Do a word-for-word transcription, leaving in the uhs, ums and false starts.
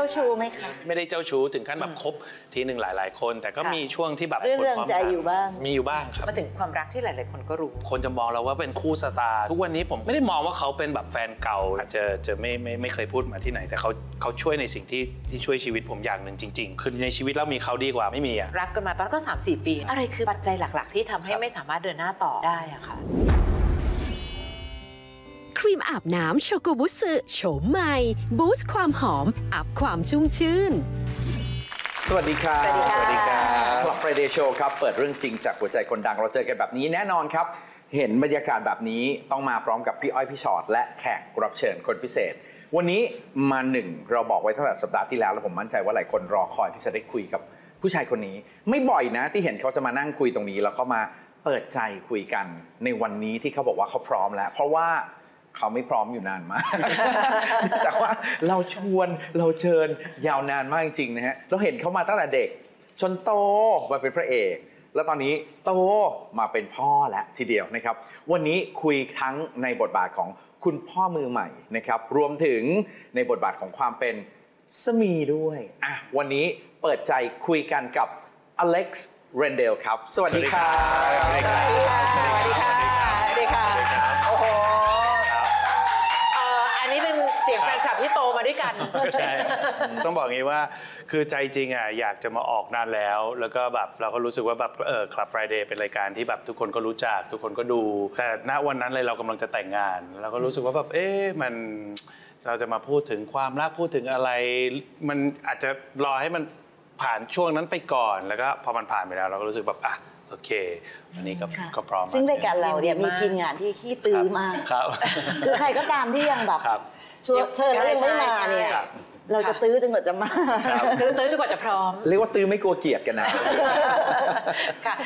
ชู้ไหมคะไม่ได้เจ้าชู้ถึงขั้นแบบคบทีหนึ่งหลายๆคนแต่ก็มีช่วงที่แบบเรื่องใจอยู่บ้างมีอยู่บ้างครับมาถึงความรักที่หลายๆคนก็รู้คนจะมองเราว่าเป็นคู่สตาร์ทุกวันนี้ผมไม่ได้มองว่าเขาเป็นแบบแฟนเก่าอาจจะจะไม่ไม่ไม่เคยพูดมาที่ไหนแต่เขาเขาช่วยในสิ่งที่ที่ช่วยชีวิตผมอย่างหนึ่งจริงๆคือในชีวิตแล้วมีเขาดีกว่าไม่มีอะรักกันมาตอนก็ สามสี่ ปีอะไรคือปัจจัยหลักๆที่ทำให้ไม่สามารถเดินหน้าต่อได้อะค่ะครีมอาบน้ำโชโกบุสึโฉมใหม่บูสต์ความหอมอัพความชุ่มชื่นสวัสดีครับสวัสดีครับสวัสดีครับ Club Friday Show ครับเปิดเรื่องจริงจากหัวใจคนดังเราเจอกันแบบนี้แน่นอนครับเห็นบรรยากาศแบบนี้ต้องมาพร้อมกับพี่อ้อยพี่ชอตและแขกรับเชิญคนพิเศษวันนี้มาหนึ่งเราบอกไว้ตั้งแต่สัปดาห์ที่แล้วแล้วผมมั่นใจว่าหลายคนรอคอยที่จะได้คุยกับผู้ชายคนนี้ไม่บ่อยนะที่เห็นเขาจะมานั่งคุยตรงนี้แล้วก็มาเปิดใจคุยกันในวันนี้ที่เขาบอกว่าเขาพร้อมแล้วเพราะว่าเขาไม่พร้อมอยู่นานมาก จากว่าเราชวนเราเชิญยาวนานมากจริงๆนะฮะเราเห็นเขามาตั้งแต่เด็กจนโตมาเป็นพระเอกแล้วตอนนี้โตมาเป็นพ่อแล้วทีเดียวนะครับวันนี้คุยทั้งในบทบาทของคุณพ่อมือใหม่นะครับรวมถึงในบทบาทของความเป็นสามีด้วยอ่ะวันนี้เปิดใจคุยกันกับอเล็กซ์เรนเดลครับสวัสดีครับสวัสดีค่ะสวัสดีค่ะสวัสดีค่ะโอ้โหอันนี้เป็นเสียงแฟนคลับที่โตมาด้วยกันใช่ต้องบอกงี้ว่าคือใจจริงอ่ะอยากจะมาออกนานแล้วแล้วก็แบบเราก็รู้สึกว่าแบบเออ Club Friday เป็นรายการที่แบบทุกคนก็รู้จักทุกคนก็ดูแต่ณวันนั้นเลยเรากำลังจะแต่งงานเราก็รู้สึกว่าแบบเอ๊ะมันเราจะมาพูดถึงความรักพูดถึงอะไรมันอาจจะรอให้มันผ่านช่วงนั้นไปก่อนแล้วก็พอมันผ่านไปแล้วเราก็รู้สึกแบบอ่ะโอเควันนี้ก็ก็พร้อมซึ่งรายการเราเนี่ยมีทีมงานที่ขี้ตื้อมากครับคือใครก็ตามที่ยังแบบเชิญแล้วยังไม่มาเนี่ยเราจะตื้อจนกว่าจะมาตื้อจนกว่าจะพร้อมเรียกว่าตื้อไม่กลัวเกลียดกันนะค่ะ